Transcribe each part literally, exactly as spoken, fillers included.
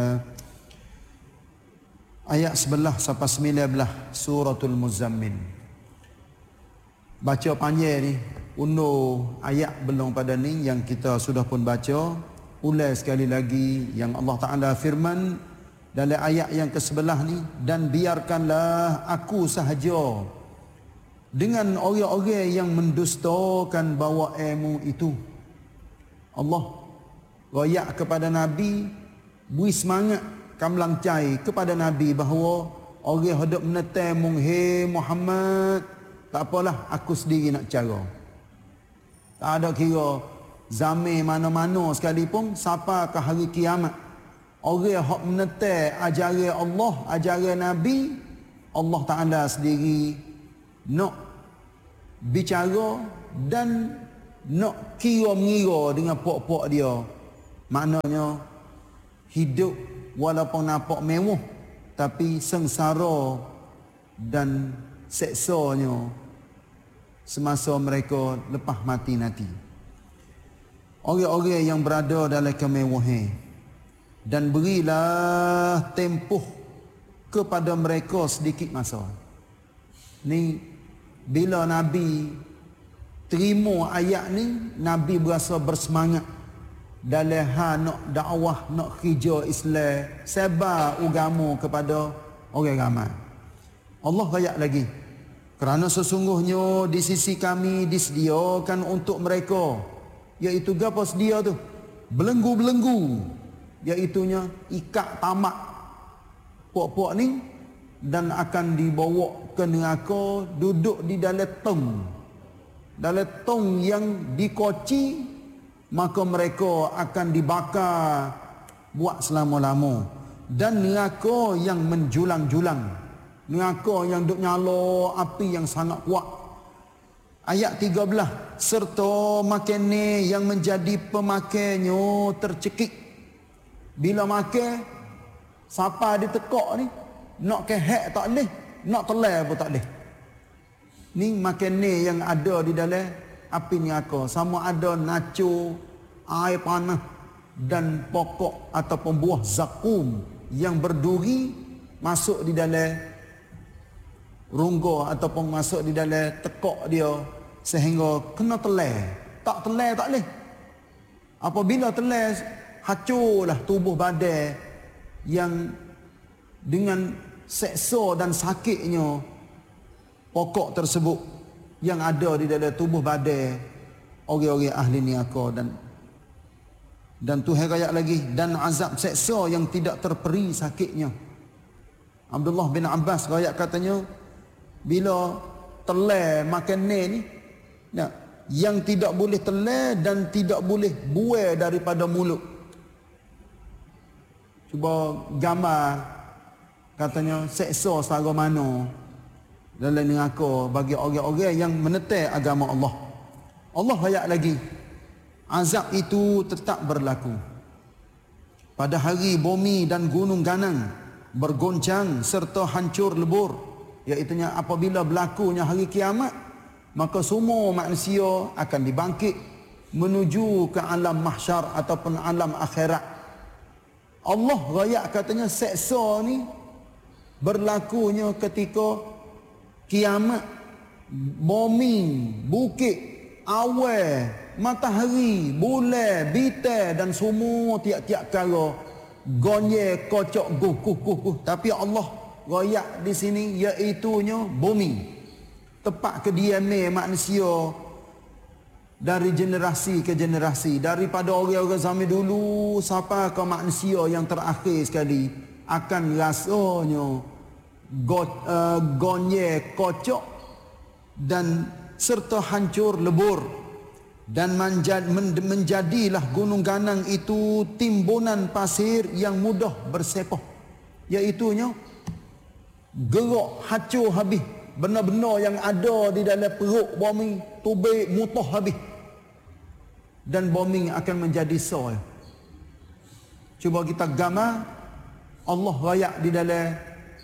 ayat sebelah sampai sembilan belas suratul Muzammil. Baca panjang ni, undur ayat belum pada ni yang kita sudah pun baca. Ulai sekali lagi yang Allah Ta'ala firman dalam ayat yang ke sebelah ni, dan biarkanlah aku sahaja dengan orang-orang yang mendustakan bawa ilmu itu. Allah royak kepada Nabi, beri semangat kamlang cai kepada Nabi bahawa orang hendak menetai mung, hey Muhammad, tak apalah, aku sendiri nak cara. Tak ada kira zaman mana-mana sekalipun sampai ke hari kiamat, orang hak menetai ajaran Allah, ajaran Nabi, Allah Ta'ala sendiri nak bicara dan nak kira mengira dengan pok-pok dia. Maknanya hidup walaupun nampak mewah, tapi sengsara dan seksanya semasa mereka lepas mati nanti. Orang-orang yang berada dalam kemewahan, dan berilah tempoh kepada mereka sedikit masa. Ni bila Nabi terima ayat ni, Nabi berasa bersemangat dalam hal nak dakwah, nak kerja Islam, sebar agama kepada orang ramai. Allah ayat lagi, kerana sesungguhnya di sisi kami disediakan untuk mereka, iaitu apa sedia tu? Belenggu-belenggu, iaitunya ikat tamak puak-puak ni, dan akan dibawa ke neraka, duduk di dalam tong. Dalam tong yang dikoci, maka mereka akan dibakar buat selama-lama. Dan neraka yang menjulang-julang, neraka yang duk nyala api yang sangat kuat. Ayat tiga belas, serta makannya yang menjadi pemakainya tercekik. Bila makan, siapa ditekak ni, nak kehek tak boleh, nak telai pun tak boleh. Ni makannya yang ada di dalam api neraka, sama ada naco, air panas, dan pokok ataupun buah zakum yang berduri masuk di dalam rongga ataupun masuk di dalam tekak dia sehingga kena telai. Tak telai tak boleh. Apabila telai, hancurlah tubuh badan yang dengan seksa dan sakitnya pokok tersebut yang ada di dalam tubuh badan orang-orang ahli neraka. Dan dan Tuhan ayat lagi, dan azab seksa yang tidak terperi sakitnya. Abdullah bin Abbas ayat katanya, bila telai makan ni, nah, yang tidak boleh telai dan tidak boleh buai daripada mulut. Cuba gambar, katanya seksa setara mana dalam neraka bagi orang-orang yang menetai agama Allah. Allah ayat lagi, azab itu tetap berlaku pada hari bumi dan gunung ganang bergoncang serta hancur lebur, iaitunya apabila berlakunya hari kiamat, maka semua manusia akan dibangkit menuju ke alam mahsyar ataupun alam akhirat. Allah rakyat katanya seksa ni berlakunya ketika kiamat, bumi, bukit, awan, matahari, bulan, bintang dan semua tiap-tiap kala gonye kocok guh guh guh guh. Tapi Allah rakyat di sini iaitunya bumi, tempat kediaman manusia dari generasi ke generasi, daripada orang-orang zaman dulu sampai ke manusia yang terakhir sekali, akan rasanya go, uh, gonye kocok dan serta hancur lebur, dan menjad, men, menjadilah gunung ganang itu timbunan pasir yang mudah bersepah, iaitunya gerak hancur habis, benar-benar yang ada di dalam perut bumi tubik mutah habis, dan bumi akan menjadi soil. Cuba kita gambar Allah rayak di dalam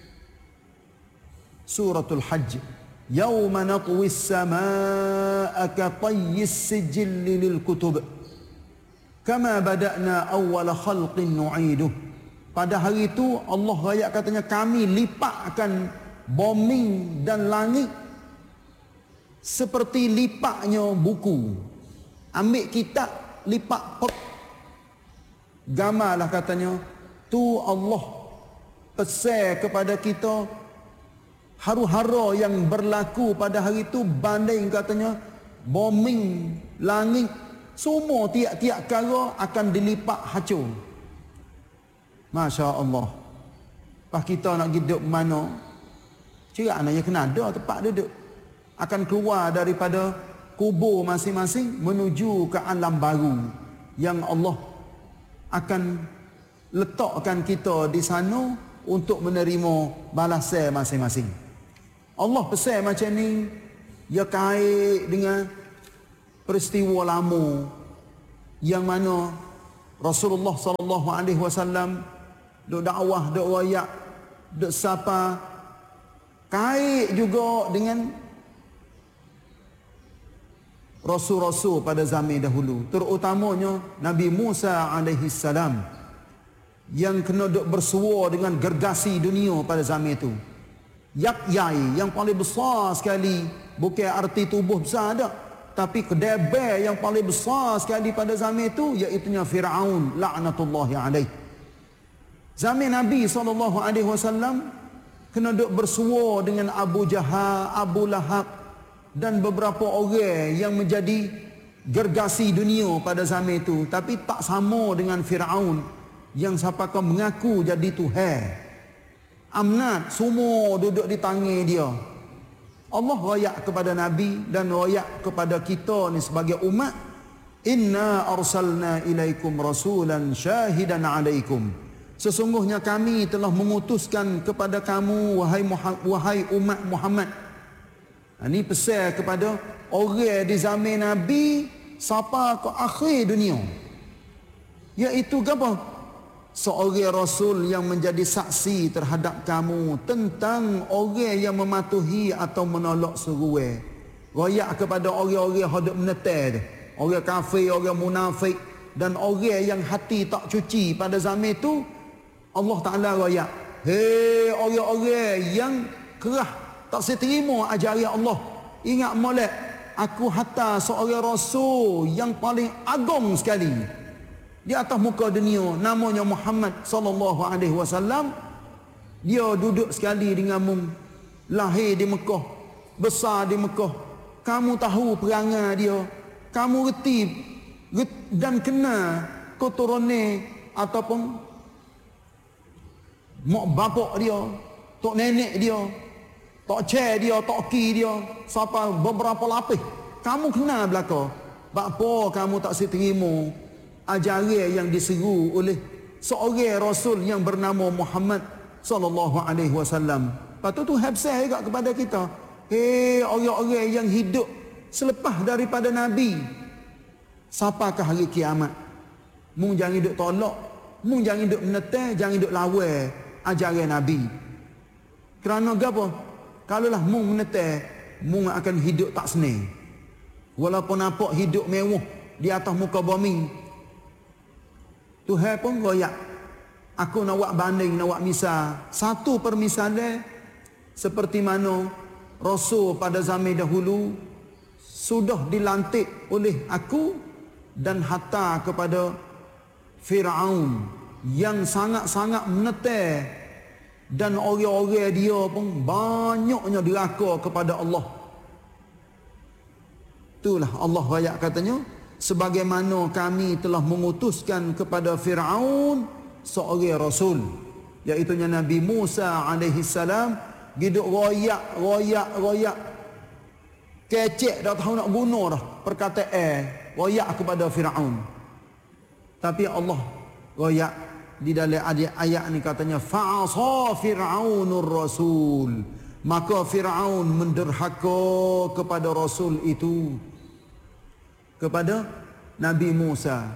suratul Hajj, yauma natwi as-samaa'a ka tayyi as-sijilli lil kutub kama bada'na awwala khalqin nu'iduh. pada hari itu Allah raya katanya kami lipatkan bombing dan langit seperti lipatnya buku. Ambil kitab, lipat pek. Gamarlah katanya, tu Allah pesan kepada kita haru-hara yang berlaku pada hari itu banding katanya bombing langit, semua tiap-tiap perkara akan dilipat hancur. Masya Allah. Pas kita nak hidup mana, cerak nak kena ada tempat duduk. Akan keluar daripada kubur masing-masing menuju ke alam baru yang Allah akan letakkan kita di sana untuk menerima balasan masing-masing. Allah pesan macam ni, ia kait dengan peristiwa lama yang mana Rasulullah sallallahu alaihi wasallam duk dakwah, duk royak, duk sapa, kait juga dengan rasul-rasul pada zaman dahulu, terutamanya Nabi Musa alaihi salam yang kena duk bersuara dengan gergasi dunia pada zaman itu. Yak yai yang paling besar sekali, bukan arti tubuh besar dak, tapi kedebel yang paling besar sekali pada zaman itu iaitu Firaun laknatullahi alaih. Zaman Nabi sallallahu alaihi wasallam kena duk bersuara dengan Abu Jahal, Abu Lahab dan beberapa orang yang menjadi gergasi dunia pada zaman itu, tapi tak sama dengan Firaun yang siapakah mengaku jadi Tuhan. Amnat semua duduk di tangan dia. Allah royak kepada Nabi dan royak kepada kita ni sebagai umat, inna arsalna ilaikum rasulan syahidan alaikum. Sesungguhnya kami telah mengutuskan kepada kamu wahai Muhammad, wahai umat Muhammad. Ini pesan kepada orang di zaman Nabi sampai ke akhir dunia. Iaitu apa? Seorang Rasul yang menjadi saksi terhadap kamu tentang orang yang mematuhi atau menolak seruan. Royak kepada orang-orang yang hendak menetar, orang kafir, orang munafik dan orang yang hati tak cuci pada zaman itu. Allah Ta'ala royak, hei orang-orang yang kerah tak seterima ajaran Allah, ingat molek, aku hantar seorang Rasul yang paling agung sekali di atas muka dunia, namanya Muhammad sallallahu alaihi wasallam. Dia duduk sekali dengan mung, lahir di Mekah, besar di Mekah. Kamu tahu perangai dia, kamu reti dan kenal keturunan ataupun mak bapak dia, tok nenek dia, tok cik dia, tok ki dia, sampai beberapa lapis. Kamu kenal belaka. Bapa kamu tak seterima ajaran yang diseru oleh seorang Rasul yang bernama Muhammad sallallahu alaihi wasallam. Patut tu habsah juga kepada kita. Hei orang-orang yang hidup selepas daripada Nabi sampai ke hari kiamat. Mung jangan hidup tolak, mung jangan hidup menetar, jangan hidup lawan ajaran Nabi. Kerana apa? Kalaulah mung menetar, mung akan hidup tak senang. Walaupun nampak hidup mewah di atas muka bumi, Tuhan pun royak. Aku nak buat banding, nak buat misal. Satu permisalan seperti mana Rasul pada zaman dahulu sudah dilantik oleh aku dan hatta kepada Firaun yang sangat-sangat menetar, dan orang-orang dia pun banyaknya diraka kepada Allah. Itulah Allah royak katanya, sebagaimana kami telah mengutuskan kepada Firaun seorang Rasul, iaitu Nabi Musa alaihi salam. Hidup royak, royak, royak, kecek dah tahu nak bunuh dah perkataan royak kepada Firaun. Tapi Allah royak di dalam ayat ni katanya, fa'asa Fir'aunur Rasul, maka Firaun menderhaka kepada Rasul itu, kepada Nabi Musa.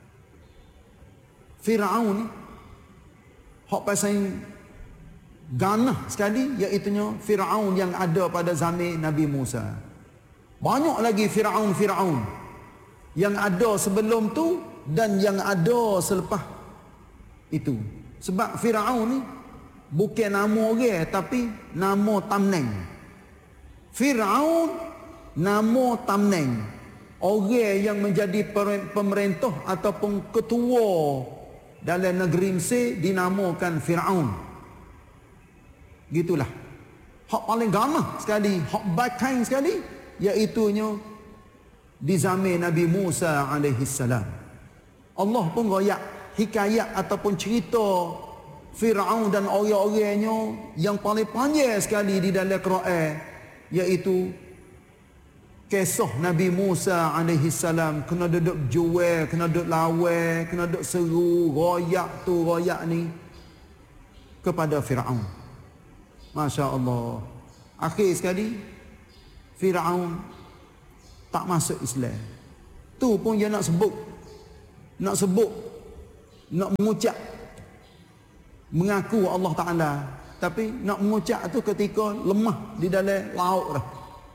Firaun hak pasal ganah sekali, iaitu Firaun yang ada pada zaman Nabi Musa. Banyak lagi Firaun-Firaun yang ada sebelum tu dan yang ada selepas itu. Sebab Firaun ni bukan nama orang tapi nama tamneng. Firaun nama tamneng. Orang yang menjadi pemerintah ataupun ketua dalam negeri Mesir dinamakan Firaun. Gitulah. Hak paling gamah sekali, hak baik sekali, iaitunya di zaman Nabi Musa alaihi salam. Allah pun royak hikayat ataupun cerita Firaun dan orang-orangnya yang paling panjang sekali di dalam Quran, iaitu kisah Nabi Musa alaihi salam kena duduk jual, kena duduk lawan, kena duduk seru, royak tu royak ni kepada Firaun. Masya Allah. Akhir sekali Firaun tak masuk Islam. Tu pun dia nak sebut, nak sebut, nak mengucap mengaku Allah Ta'ala, tapi nak mengucap tu ketika lemah di dalam laut dah.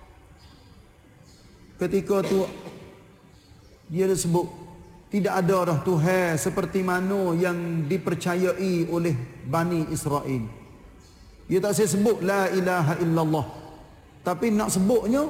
Ketika tu dia sebut tidak ada dah Tuhan seperti mana yang dipercayai oleh Bani Israel. Dia tak saya sebut la ilaha illallah, tapi nak sebutnya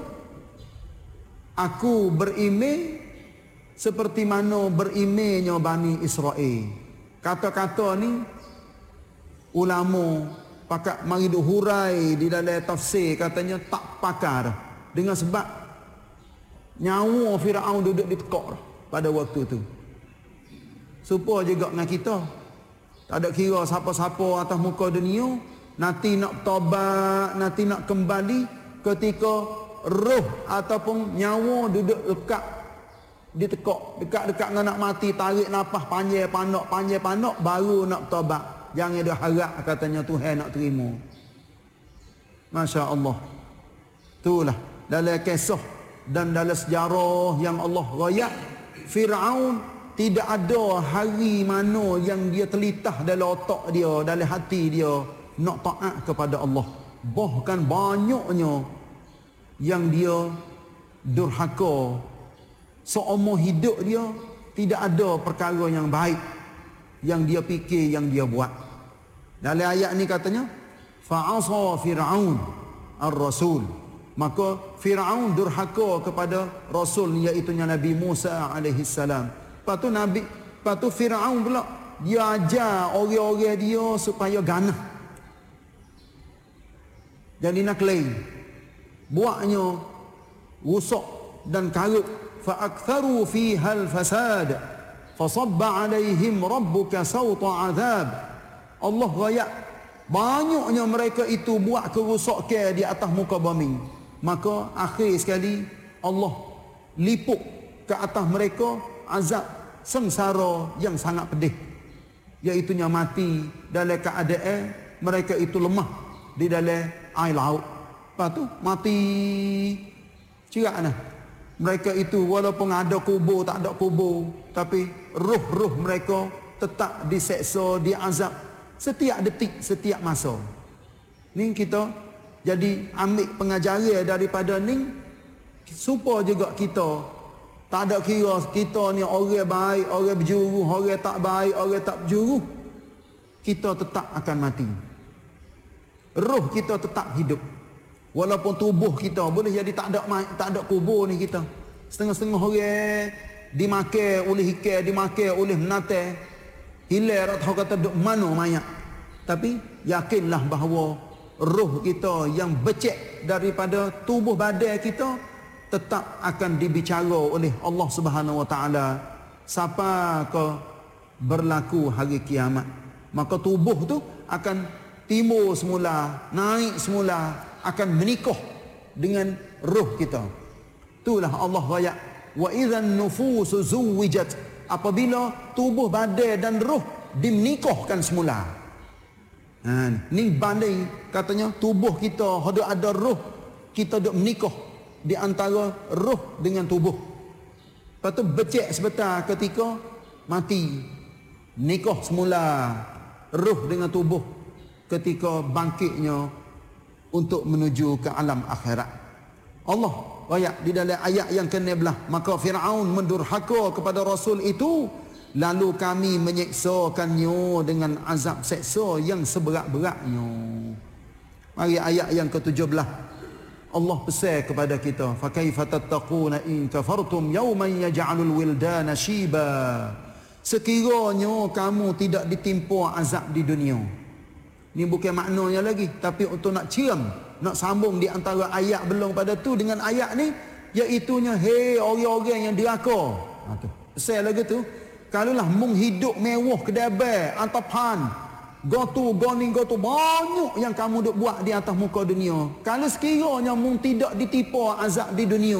aku berimej seperti mana berimejnya Bani Israel. Kata-kata ni ulama pakat mari duk hurai di dalam tafsir, katanya tak pakar dengan sebab nyawa Firaun duduk di tekak pada waktu tu. Supaya juga dengan kita, tak ada kira siapa-siapa atas muka dunia, nanti nak tobat, nanti nak kembali ketika roh ataupun nyawa duduk dekat di tekak, dekat-dekat dengan nak mati, tarik nafas panjang pandak, panjang pandak, baru nak tobat. Jangan ada harap katanya Tuhan nak terima. Masya Allah. Itulah dalam kisah dan dalam sejarah yang Allah royak, Firaun tidak ada hari mana yang dia terlitah dalam otak dia, dalam hati dia nak taat kepada Allah. Bahkan banyaknya yang dia durhaka. Seumur hidup dia tidak ada perkara yang baik yang dia fikir, yang dia buat. Dalam ayat ni katanya fa'asa Fir'aun ar-rasul, maka Firaun durhaka kepada rasul, iaitu Nabi Musa alaihi salam. Lepas tu Nabi, lepas tu Firaun pula dia ajar orang-orang dia supaya ganah. Jadi nak klaim buatnya rusak dan karut. Fa aktharu fiha al-fasad fasabba alaihim rabbuka sawta azab. Allah rayak banyaknya mereka itu buat kerosakan di atas muka bumi, maka akhir sekali Allah lipuk ke atas mereka azab sengsara yang sangat pedih, iaitu mati dalam keadaan mereka itu lemah di dalam air laut. Lepas tu mati cerak nah. Mereka itu walaupun ada kubur tak ada kubur, tapi roh-roh mereka tetap diseksa, diazab setiap detik, setiap masa. Ni kita jadi ambil pengajaran daripada ni, supaya juga kita tak ada kira kita ni orang baik, orang berjuru, orang tak baik, orang tak berjuru, kita tetap akan mati. Roh kita tetap hidup. Walaupun tubuh kita boleh jadi tak ada tak ada kubur ni kita. Setengah-setengah orang dimakan oleh ikan, dimakan oleh binatang, hilang atau kata duk mana mayat. Tapi yakinlah bahawa roh kita yang becek daripada tubuh badan kita tetap akan dibicara oleh Allah Subhanahu Wa Taala sampai ke berlaku hari kiamat. Maka tubuh tu akan timbul semula, naik semula, akan menikah dengan roh kita. Itulah Allah rayak wa idzan nufusu zuwijat, apabila tubuh badan dan roh dimenikahkan semula. Ha, ni banding katanya tubuh kita ada ada roh, kita duk menikah di antara roh dengan tubuh. Lepas tu becek sebentar ketika mati, nikah semula roh dengan tubuh ketika bangkitnya untuk menuju ke alam akhirat. Allah ayat di dalam ayat yang ke-enam belas, maka Firaun mendurhaka kepada rasul itu lalu kami menyeksakannya dengan azab seksa yang seberat-beratnya. Mari ayat yang ketujuh belas. Allah pesan kepada kita, fa kaifa tattaquna in kafartum yawman yaj'alul wildana shiba. Sekiranya kamu tidak ditimpa azab di dunia. Ni bukan maknanya lagi, tapi untuk nak ciram, nak sambung di antara ayat belum pada tu dengan ayat ni, iaitunya hei orang-orang yang deraka. Ha tu. Pesan lagi tu, kalaulah mung hidup mewah kedai antapan, gotu goni gotu banyak yang kamu duk buat di atas muka dunia. Kalau sekiranya mung tidak ditipu azab di dunia,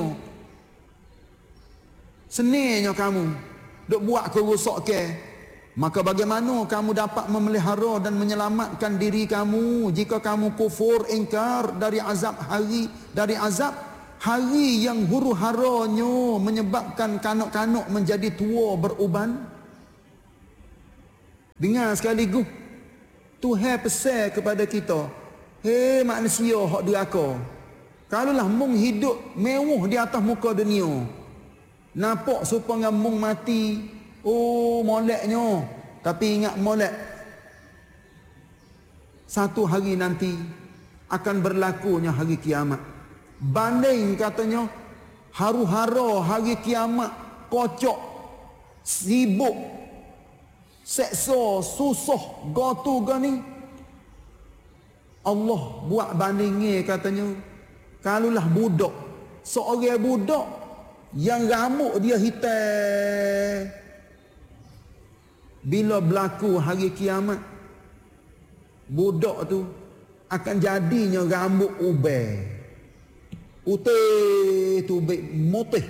senirnya kamu duk buat kerosakan, maka bagaimana kamu dapat memelihara dan menyelamatkan diri kamu jika kamu kufur ingkar dari azab hari dari azab hari yang huru-haranya menyebabkan kanak-kanak menjadi tua beruban? Dengar sekaligus, Tuhan pesan kepada kita, hei manusia hak deraka, kalaulah mung hidup mewah di atas muka dunia, nampak supaya mung mati, oh moleknya, tapi ingat molek, satu hari nanti akan berlakunya hari kiamat. Banding katanya haru-hara hari kiamat, kocok, sibuk, seksa, susah, gotu gani. Allah buat bandingnya katanya, kalaulah budak, seorang budak yang rambut dia hitam, bila berlaku hari kiamat, budak tu akan jadinya rambut ubah. Putih tu mutih.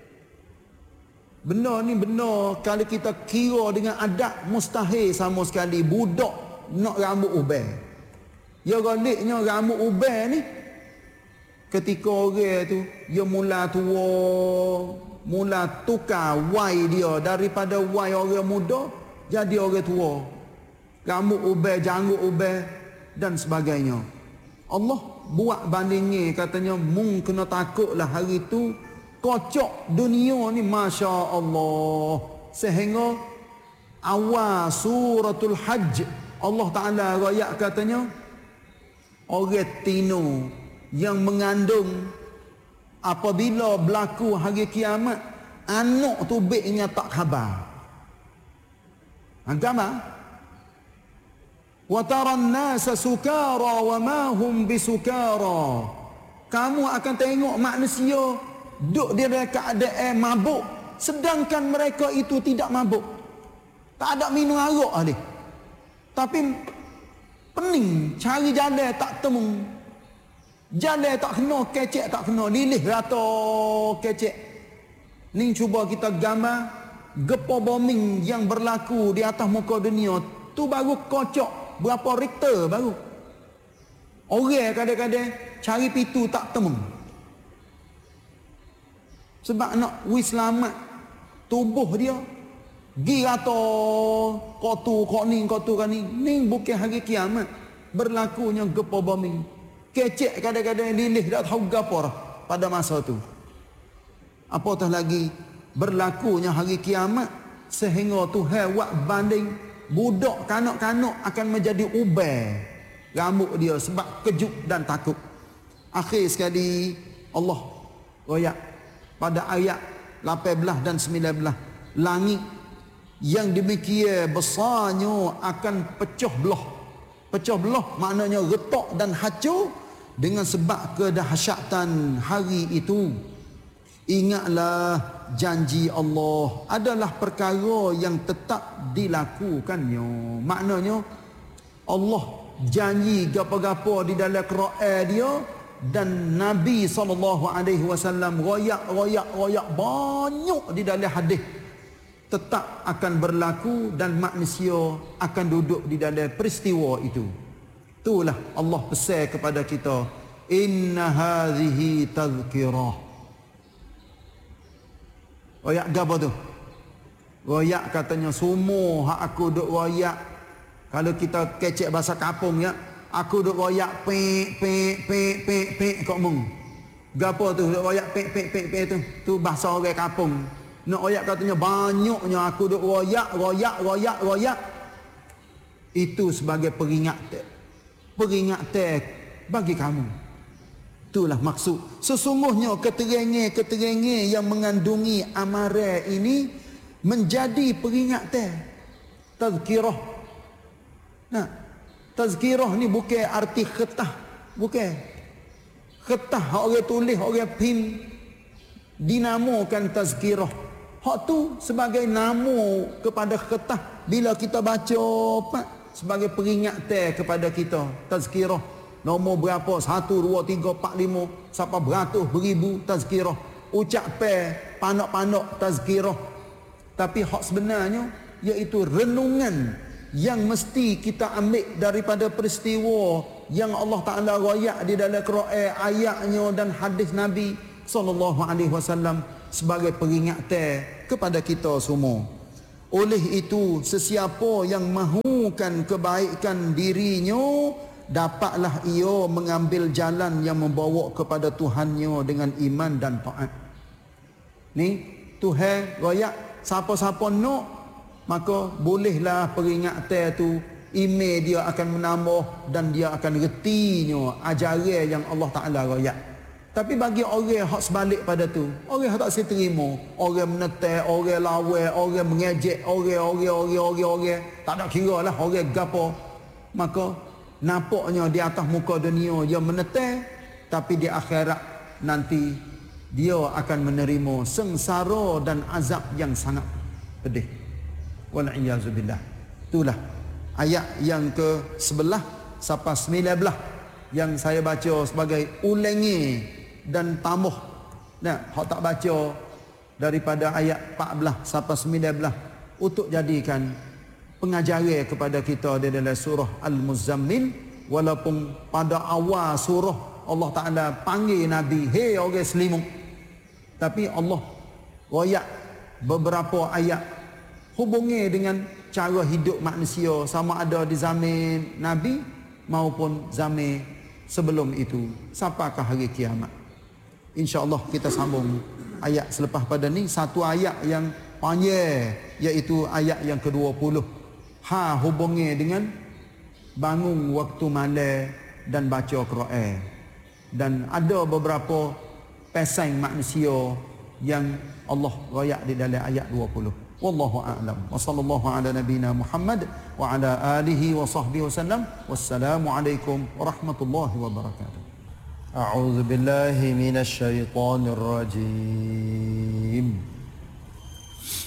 Benda ni benda kalau kita kira dengan adat mustahil sama sekali budak nak rambut ubah. Ya galiknya rambut ubah ni ketika orang tu dia mula tua, mula tukar wai dia daripada wai orang muda jadi orang tua. Rambut ubah, janggut ubah dan sebagainya. Allah buat bandingnya katanya mung kena takutlah hari tu kocok dunia ni, Masya Allah. Sehingga awal suratul Hajj Allah Ta'ala rakyat katanya, orang tino yang mengandung apabila berlaku hari kiamat, anak tu baiknya tak khabar. Agama wa taran nasa sukara wa ma hum bisukara. Kamu akan tengok manusia duduk di dalam keadaan mabuk, sedangkan mereka itu tidak mabuk, tak ada minum arak ni, tapi pening cari jalan tak temu, jalan tak kena, kecek tak kena, lilih rata kecek. Ni cuba kita gambar gempa bombing yang berlaku di atas muka dunia tu baru kocok berapa Richter baru. Orang kadang-kadang cari pitu tak temu. Sebab nak wis selamat tubuh dia, gi rata kotu kok ni kotu kan ni. Ni bukan hari kiamat berlakunya gempa bombing. Kecek kadang-kadang lilih tak tahu gapo pada masa tu. Apatah lagi berlakunya hari kiamat sehingga Tuhan buat banding budak kanak-kanak akan menjadi ubah rambut dia sebab kejut dan takut. Akhir sekali Allah royak pada ayat lapan belas dan sembilan belas, langit yang demikian besarnya akan pecah belah. Pecah belah maknanya retak dan hancur dengan sebab kedahsyatan hari itu. Ingatlah janji Allah adalah perkara yang tetap dilakukannya. Maknanya Allah janji gapa-gapa di dalam Quran dia, dan Nabi sallallahu alaihi wasallam royak-royak-royak banyak di dalam hadis tetap akan berlaku dan manusia akan duduk di dalam peristiwa itu. Itulah Allah pesan kepada kita, inna hadhihi tazkirah. Royak apa tu? Royak katanya semua hak aku duk royak. Kalau kita kecek bahasa kampung ya, aku duk royak pek pek pek pek pek kok mung. Gapo tu duk royak pek pek pek pek tu? Tu bahasa orang kampung. Nak royak katanya banyaknya aku duk royak, royak, royak, royak. Itu sebagai peringatan. Peringatan bagi kamu. Itulah maksud. Sesungguhnya keterangan-keterangan yang mengandungi amaran ini menjadi peringatan. Tazkirah. Nah, tazkirah ni bukan arti khetah. Bukan. Khetah orang tulis, orang pin dinamakan tazkirah. Hak tu sebagai nama kepada khetah. Bila kita baca pak, sebagai peringatan kepada kita. Tazkirah. Nombor berapa? Satu, dua, tiga, empat, lima. Sampai beratus, beribu tazkirah. Ucapan, panak-panak tazkirah. Tapi hak sebenarnya iaitu renungan yang mesti kita ambil daripada peristiwa yang Allah Ta'ala royak di dalam Quran, ayatnya dan hadis Nabi sallallahu alaihi wasallam sebagai peringatan kepada kita semua. Oleh itu, sesiapa yang mahukan kebaikan dirinya, dapatlah ia mengambil jalan yang membawa kepada Tuhannya dengan iman dan taat. Ni Tuhan royak, siapa-siapa nak, maka bolehlah peringatan tu, iman dia akan menambah dan dia akan retinya ajaran yang Allah Ta'ala royak. Tapi bagi orang hak sebalik pada tu, orang hak tak saya terima, orang menetek, orang lawan, orang mengejek, orang orang orang orang orang tak ada kira lah orang gapo, maka nampaknya di atas muka dunia dia menetek, tapi di akhirat nanti dia akan menerima sengsara dan azab yang sangat pedih. Wal-iyazubillah. Itulah ayat yang ke sebelah sampai sembilan belas yang saya baca sebagai ulangi dan tambah. Nah, hak tak baca daripada ayat empat belas sampai sembilan belas untuk jadikan pengajaran kepada kita di dalam surah Al-Muzammil. Walaupun pada awal surah Allah Ta'ala panggil Nabi, hei orang selimut, tapi Allah royak beberapa ayat hubungi dengan cara hidup manusia, sama ada di zaman Nabi maupun zaman sebelum itu sampai ke hari kiamat. InsyaAllah kita sambung ayat selepas pada ni, satu ayat yang panjang, iaitu ayat yang kedua puluh. Ha hubungi dengan bangun waktu malam dan baca Quran. Dan ada beberapa pesan manusia yang Allah royak di dalam ayat dua puluh. Wallahu a'lam. Wa sallallahu ala nabiyyina Muhammad wa ala alihi wa sahbihi wasallam. Wassalamu alaikum warahmatullahi wabarakatuh. A'udzu billahi minasy syaithanir rajim.